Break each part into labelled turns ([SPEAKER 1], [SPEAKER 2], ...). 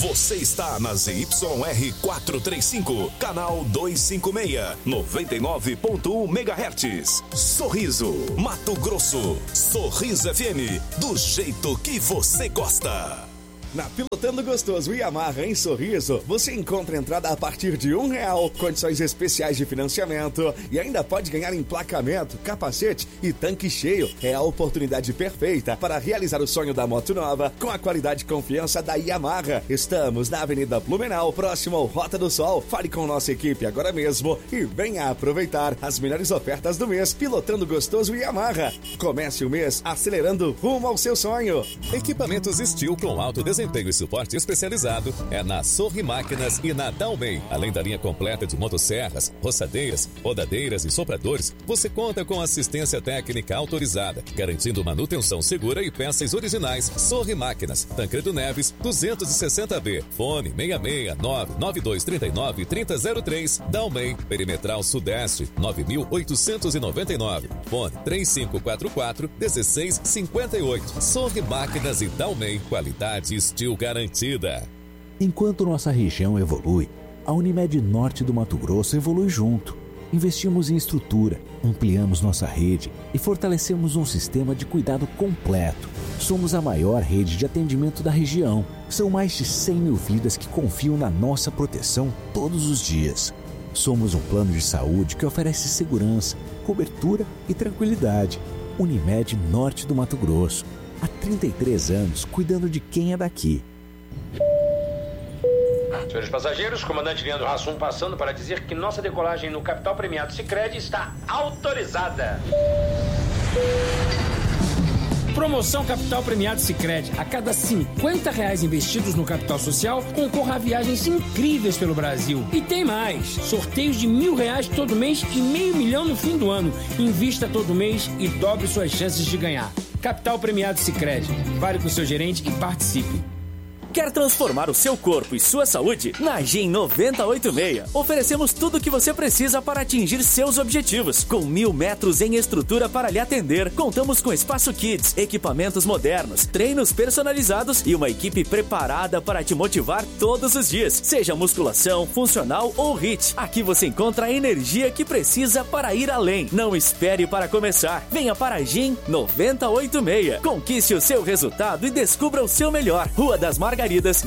[SPEAKER 1] Você está na ZYR 435, canal 256, 99.1 MHz. Sorriso, Mato Grosso. Sorriso FM, do jeito que você gosta.
[SPEAKER 2] Na Pilotando Gostoso Yamaha em Sorriso, você encontra entrada a partir de R$1, condições especiais de financiamento e ainda pode ganhar emplacamento, capacete e tanque cheio. É a oportunidade perfeita para realizar o sonho da moto nova com a qualidade e confiança da Yamaha. Estamos na Avenida Blumenau, próximo ao Rota do Sol. Fale com nossa equipe agora mesmo e venha aproveitar as melhores ofertas do mês. Pilotando Gostoso Yamaha. Comece o mês acelerando rumo ao seu sonho.
[SPEAKER 3] Equipamentos Steel com alto desempenho e suporte especializado é na Sorri Máquinas e na Dalmei. Além da linha completa de motosserras, roçadeiras, rodadeiras e sopradores, você conta com assistência técnica autorizada, garantindo manutenção segura e peças originais. Sorri Máquinas, Tancredo Neves, 260B, fone 669-9239-3003, Dalmei, Perimetral Sudeste, 9899, fone 3544-1658. Sorri Máquinas e Dalmei, qualidade Steel garantida.
[SPEAKER 4] Enquanto nossa região evolui, a Unimed Norte do Mato Grosso evolui junto. Investimos em estrutura, ampliamos nossa rede e fortalecemos um sistema de cuidado completo. Somos a maior rede de atendimento da região. São mais de 100 mil vidas que confiam na nossa proteção todos os dias. Somos um plano de saúde que oferece segurança, cobertura e tranquilidade. Unimed Norte do Mato Grosso. Há 33 anos, cuidando de quem é daqui.
[SPEAKER 5] Senhores passageiros, comandante Leandro Hassum passando para dizer que nossa decolagem no Capital Premiado Sicredi está autorizada.
[SPEAKER 6] Promoção Capital Premiado Sicredi. A cada R$50 investidos no capital social, concorra a viagens incríveis pelo Brasil. E tem mais. Sorteios de R$1.000 todo mês e R$500 mil no fim do ano. Invista todo mês e dobre suas chances de ganhar. Capital Premiado Sicredi. Fale com o seu gerente e participe.
[SPEAKER 7] Quer transformar o seu corpo e sua saúde? Na GEM 986, oferecemos tudo o que você precisa para atingir seus objetivos. Com 1.000 metros em estrutura para lhe atender, contamos com espaço kids, equipamentos modernos, treinos personalizados e uma equipe preparada para te motivar todos os dias. Seja musculação, funcional ou HIIT, aqui você encontra a energia que precisa para ir além. Não espere para começar. Venha para a GEM 986. Conquiste o seu resultado e descubra o seu melhor. Rua das Margaridas,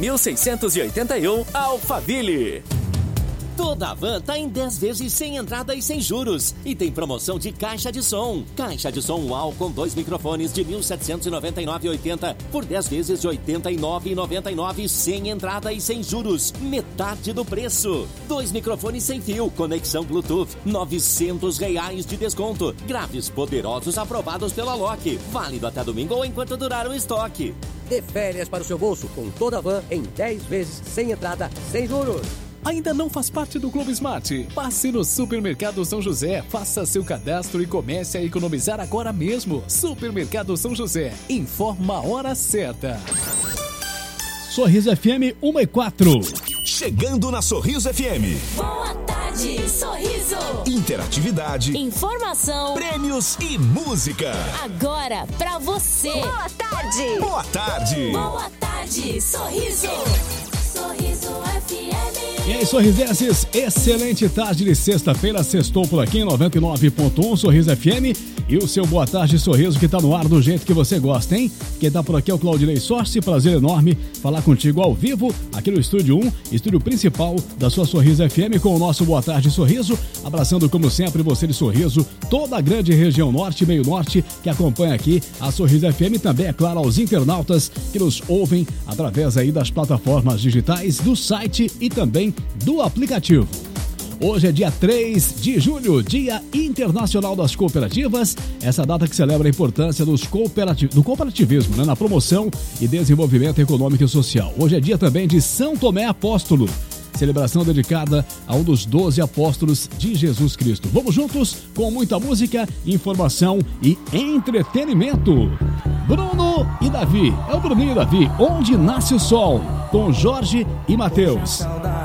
[SPEAKER 7] 1681, Alphaville.
[SPEAKER 8] Toda a van tá em 10 vezes sem entrada e sem juros. E tem promoção de caixa de som. Caixa de som UAU com 2 microfones de R$ 1.799,80 por 10 vezes de R$ 89,99 sem entrada e sem juros. Metade do preço. 2 microfones sem fio, conexão Bluetooth, R$ 900 de desconto. Graves poderosos aprovados pela Loki. Válido até domingo ou enquanto durar o estoque.
[SPEAKER 9] Dê férias para o seu bolso com toda a van em 10 vezes sem entrada, sem juros.
[SPEAKER 10] Ainda não faz parte do Clube Smart? Passe no Supermercado São José, faça seu cadastro e comece a economizar agora mesmo. Supermercado São José, informa a hora certa.
[SPEAKER 11] Sorriso FM 1/4.
[SPEAKER 1] Chegando na Sorriso FM.
[SPEAKER 12] Boa tarde, Sorriso.
[SPEAKER 1] Interatividade,
[SPEAKER 12] informação,
[SPEAKER 1] prêmios e música.
[SPEAKER 12] Agora pra você. Boa tarde.
[SPEAKER 1] Boa tarde.
[SPEAKER 12] Boa tarde, Sorriso. Sorriso FM.
[SPEAKER 11] E aí, sorrisenses, excelente tarde de sexta-feira, sextou por aqui em 99.1 Sorriso FM e o seu Boa Tarde Sorriso que tá no ar do jeito que você gosta, hein? Quem tá por aqui é o Claudinei Sorci, prazer enorme falar contigo ao vivo aqui no Estúdio 1, estúdio principal da sua Sorriso FM com o nosso Boa Tarde Sorriso, abraçando como sempre você de Sorriso, toda a grande região norte e meio norte que acompanha aqui a Sorriso FM e também, é claro, aos internautas que nos ouvem através aí das plataformas digitais, do site e também do aplicativo. Hoje é dia 3 de julho, Dia Internacional das Cooperativas, essa data que celebra a importância do cooperativismo, né, na promoção e desenvolvimento econômico e social. Hoje é dia também de São Tomé Apóstolo, celebração dedicada a um dos 12 apóstolos de Jesus Cristo. Vamos juntos com muita música, informação e entretenimento. Bruno e Davi, é o Bruninho e Davi, Onde Nasce o Sol, com Jorge e Matheus.